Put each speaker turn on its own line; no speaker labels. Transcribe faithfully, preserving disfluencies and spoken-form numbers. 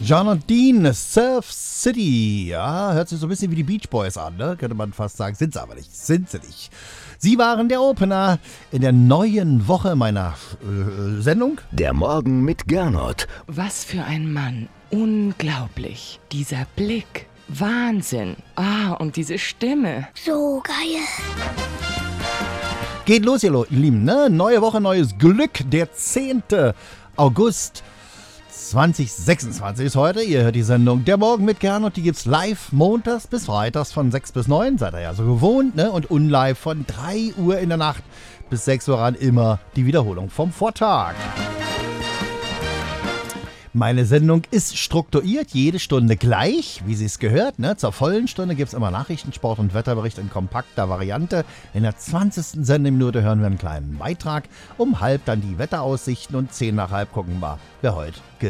John und Dean, Surf City. Ja, hört sich so ein bisschen wie die Beach Boys an, ne? Könnte man fast sagen. Sind sie aber nicht. Sind sie nicht. Sie waren der Opener in der neuen Woche meiner äh, Sendung.
Der Morgen mit Gernot.
Was für ein Mann. Unglaublich. Dieser Blick. Wahnsinn. Ah, und diese Stimme.
So geil.
Geht los, ihr Lieben, ne? Neue Woche, neues Glück. Der zehnte August zwanzig sechsundzwanzig ist heute. Ihr hört die Sendung Der Morgen mit Gernot. Die gibt's live montags bis freitags von sechs bis neun. Seid ihr ja so gewohnt, ne? Und unlive von drei Uhr in der Nacht bis sechs Uhr an immer die Wiederholung vom Vortag. Meine Sendung ist strukturiert, jede Stunde gleich, wie sie es gehört. Ne? Zur vollen Stunde gibt es immer Nachrichten, Sport und Wetterbericht in kompakter Variante. In der zwanzigsten Sendeminute hören wir einen kleinen Beitrag. Um halb dann die Wetteraussichten und zehn nach halb gucken wir, wer heute